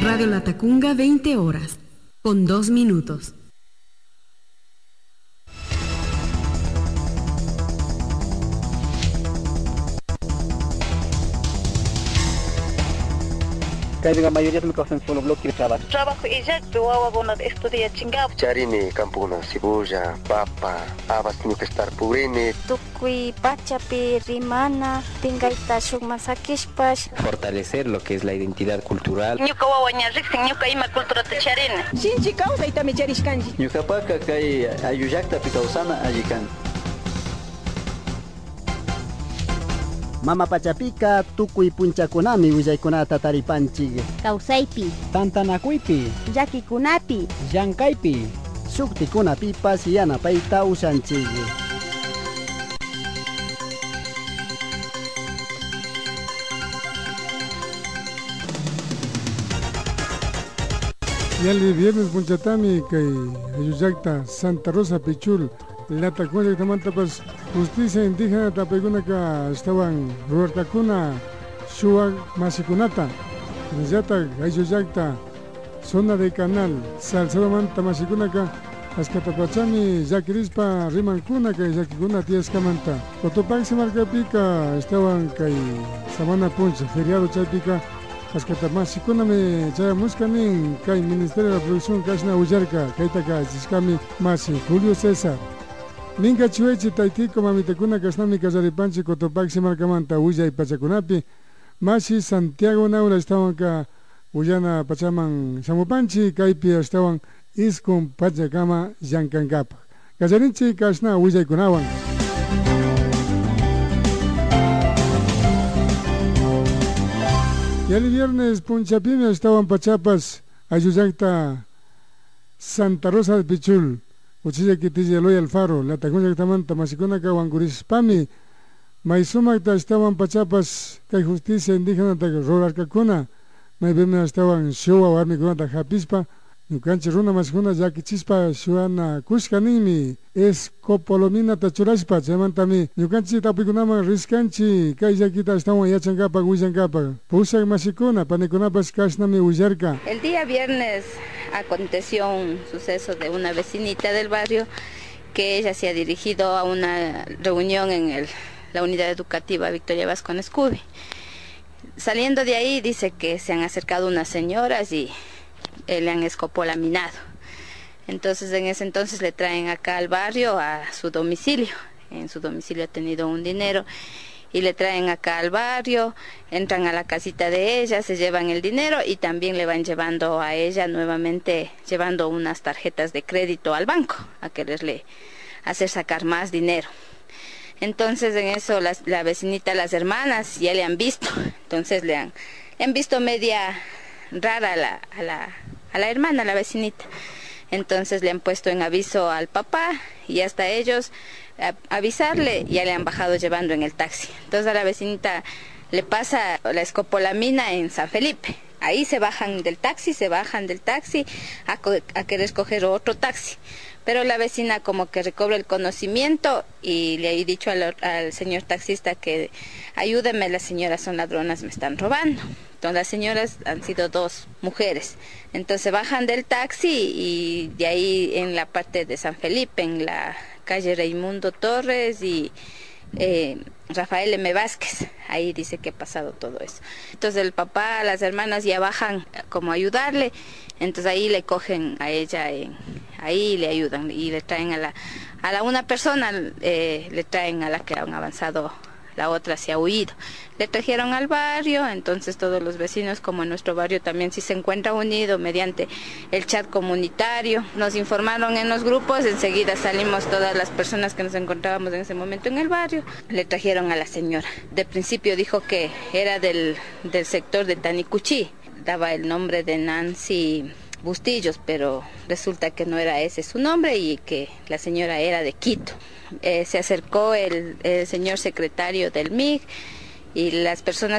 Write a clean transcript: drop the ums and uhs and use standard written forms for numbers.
Radio Latacunga, 20 horas, con 2 minutos. La mayoría de los solo bloque de trabajo. Trabajo y ya tuvo estudia chingado. Charini, campuna, cebolla, papa, habas tiene que estar purini. Tukui, pachapi, rimana, tingaita shukmasakishpash. Fortalecer lo que es la identidad cultural. Ñuka wawaña rixin, ñuka ima cultura te charina. Shinchi causa itami charishkanji. Ñuka paka kay ayuyakta pikausana allikan. Mama Pachapika, tukuy punchakunami willaykunata taripanchik. Kausaypi, Tantanakuypi, llakikunapi, llankaypi, shuktikunapipas yanapayta ushanchik. Yali viernes punchatami kay ayuyakta Santa Rosa Pichul. Latacunga tamantapas justicia indígena tapegunaka estaban ruartakuna shuak masikunata nillata ayuyakta zona de canal salsadamanta masikunaka askatapachami yakirispa rimankuna kay yakikuna tiaskamanta Cotopaxi marcapika estaban kay semana puncha feriado chaypika askatapasikunami chayamuskanin kay Ministerio de la Producción kashna uyarka kaytaka chiskami masi Julio César Minka chuechi taitiko mamitekuna kasnami kasaripanchi Cotopaxi markamanta Ullay Pachakunapi Masi Santiago Naura estaban ka Ullana Pachaman Shamupanchi Kaipi estaban Iskun Pachakama Yankankapa Kasarinchi kasna Ullay Kunawan Y el viernes Punchapime estaban Pachapas Ayuyakta Santa Rosa de Pichul Uchilla Kitilla Loy Alfaro, la Tacunja Tamanta, Masicunaka, Wanguриspami, Maisumakta estaban Pachapas, Kay Justicia Indígena, Rolar Kakuna, Maibeme estaban Showa, Warmikunata, Japispa, Nukanchi Runa Masicuna, Yaki Chispa, Shuana, Kushkanimi, Es Copolomina Tachuraspa, Chamantami, Nukanchi Tapikunama, Riskanchi, Kay Yakita estaban Yachankapa, Huizankapa, Pusa Masicuna, Panekunapas, Kashnami, Uyarka. El día viernes aconteció un suceso de una vecinita del barrio que ella se ha dirigido a una reunión en la unidad educativa Victoria Vasco en Escubi. Saliendo de ahí dice que se han acercado unas señoras y le han escopolaminado. Entonces en ese entonces le traen acá al barrio a su domicilio. En su domicilio ha tenido un dinero y le traen acá al barrio, entran a la casita de ella, se llevan el dinero y también le van llevando a ella nuevamente, llevando unas tarjetas de crédito al banco, a quererle hacer sacar más dinero. Entonces en eso la vecinita, las hermanas ya le han visto, entonces le han visto media rara a la hermana, a la vecinita. Entonces le han puesto en aviso al papá y hasta ellos avisarle, ya le han bajado llevando en el taxi. Entonces a la vecinita le pasa la escopolamina en San Felipe. Ahí se bajan del taxi a querer escoger otro taxi. Pero la vecina como que recobra el conocimiento y le ha dicho al señor taxista que ayúdeme, las señoras son ladronas, me están robando. Entonces las señoras han sido 2 mujeres. Entonces bajan del taxi y de ahí en la parte de San Felipe, en la calle Raimundo Torres y Rafael M. Vázquez, ahí dice que ha pasado todo eso. Entonces el papá, las hermanas ya bajan como a ayudarle, entonces ahí le cogen a ella, ahí le ayudan y le traen a una persona, le traen a la que han avanzado, la otra se ha huido. Le trajeron al barrio, entonces todos los vecinos, como en nuestro barrio también sí se encuentra unido mediante el chat comunitario, nos informaron en los grupos, enseguida salimos todas las personas que nos encontrábamos en ese momento en el barrio, le trajeron a la señora. De principio dijo que era del sector de Tanicuchí, daba el nombre de Nancy Bustillos, pero resulta que no era ese su nombre y que la señora era de Quito. Se acercó el señor secretario del MIG y las personas